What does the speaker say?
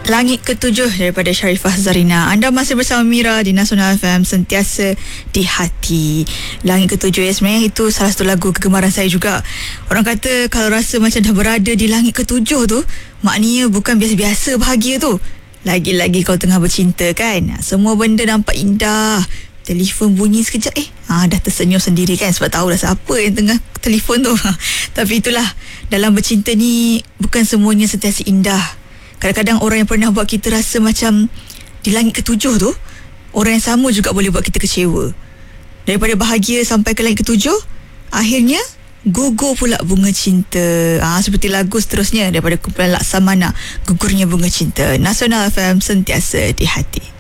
Langit Ketujuh daripada Sharifah Zarina. Anda masih bersama Mira di Nasional FM, sentiasa di hati. Langit Ketujuh sebenarnya itu salah satu lagu kegemaran saya juga. Orang kata kalau rasa macam dah berada di langit ketujuh tu, maknanya bukan biasa-biasa bahagia tu. Lagi-lagi kalau tengah bercinta kan, semua benda nampak indah. Telefon bunyi sekejap, dah tersenyum sendiri kan, sebab tahu dah siapa yang tengah telefon tu. Tapi itulah, dalam bercinta ni bukan semuanya sentiasa indah. Kadang-kadang orang yang pernah buat kita rasa macam di langit ketujuh tu, orang yang sama juga boleh buat kita kecewa. Daripada bahagia sampai ke langit ketujuh, akhirnya gugur pula bunga cinta. Seperti lagu seterusnya daripada kumpulan Laksamana, Gugurnya Bunga Cinta. Nasional FM, sentiasa di hati.